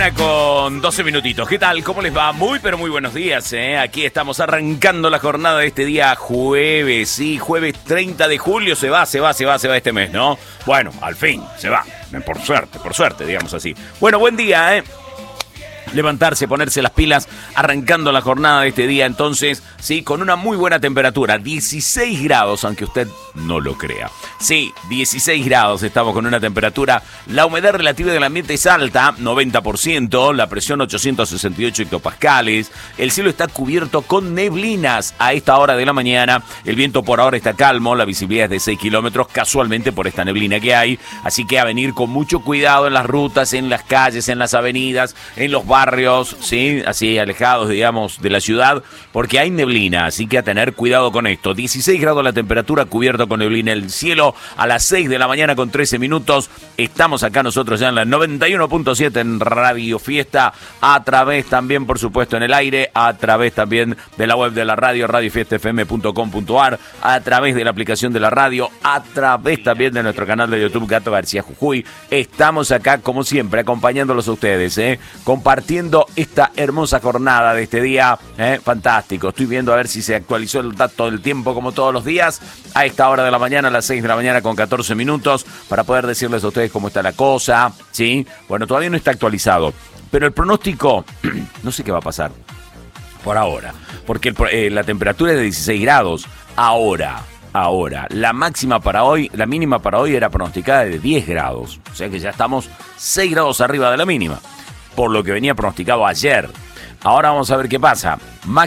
mañana con 12 minutitos. ¿Qué tal? ¿Cómo les va? Muy, pero muy buenos días, ¿eh? Aquí estamos arrancando la jornada de este día jueves, sí, jueves 30 de julio. Se va este mes, ¿no? Bueno, al fin, se va. Por suerte, digamos así. Bueno, buen día, ¿eh? Levantarse, ponerse las pilas, arrancando la jornada de este día, entonces, sí, con una muy buena temperatura, 16 grados, aunque usted no lo crea. Sí, 16 grados, estamos con una temperatura, la humedad relativa del ambiente es alta, 90%, la presión 868 hectopascales, el cielo está cubierto con neblinas a esta hora de la mañana, el viento por ahora está calmo, la visibilidad es de 6 kilómetros, casualmente por esta neblina que hay, así que a venir con mucho cuidado en las rutas, en las calles, en las avenidas, en los barrios, sí, así alejados, digamos, de la ciudad, porque hay neblina, así que a tener cuidado con esto. 16 grados la temperatura, cubierto con neblina el cielo, a las 6 de la mañana con 13 minutos. Estamos acá nosotros ya en la 91.7 en Radio Fiesta, a través también, por supuesto, en el aire, a través también de la web de la radio, radiofiestafm.com.ar, a través de la aplicación de la radio, a través también de nuestro canal de YouTube Gato García Jujuy. Estamos acá, como siempre, acompañándolos a ustedes, compartiendo esta hermosa jornada de este día, fantástico. Estoy viendo a ver si se actualizó el dato del tiempo como todos los días, a esta hora de la mañana, a las 6 de la mañana con 14 minutos, para poder decirles a ustedes cómo está la cosa, ¿sí? Bueno, todavía no está actualizado, pero el pronóstico, no sé qué va a pasar por ahora, porque la temperatura es de 16 grados, ahora, la máxima para hoy, la mínima para hoy era pronosticada de 10 grados, o sea que ya estamos 6 grados arriba de la mínima, por lo que venía pronosticado ayer. Ahora vamos a ver qué pasa.